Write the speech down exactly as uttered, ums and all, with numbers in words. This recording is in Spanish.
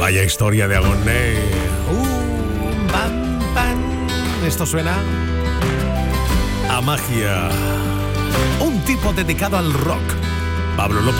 Vaya historia de Agoné. Uh, pam, pam. Esto suena a magia. Un tipo dedicado al rock. Pablo López.